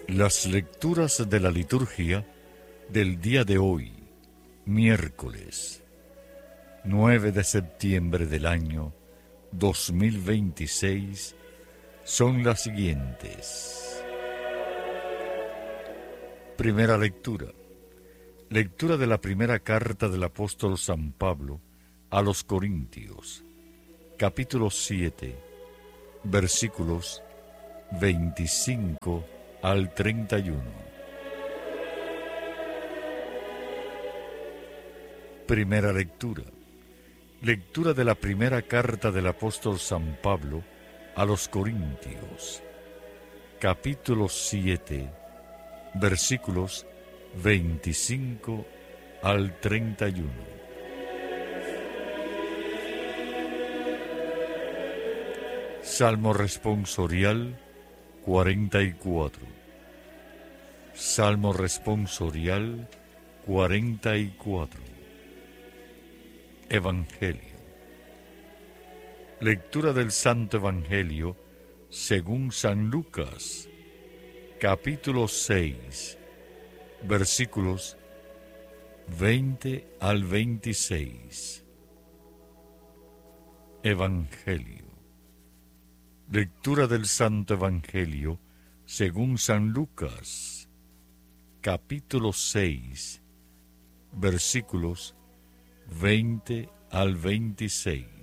Las lecturas de la liturgia del día de hoy, miércoles 9 de septiembre del año 2026, son las siguientes. Primera lectura. Lectura de la primera carta del apóstol San Pablo a los Corintios, capítulo 7, versículos 25 al 31. Primera lectura. Lectura de la primera carta del apóstol San Pablo a los Corintios, capítulo 7, versículos 25 al 31. Salmo responsorial 44. Salmo responsorial 44. Evangelio. Lectura del Santo Evangelio según San Lucas, capítulo 6, versículos 20 al 26. Evangelio. Lectura del Santo Evangelio según San Lucas, capítulo 6, versículos 20 al 26.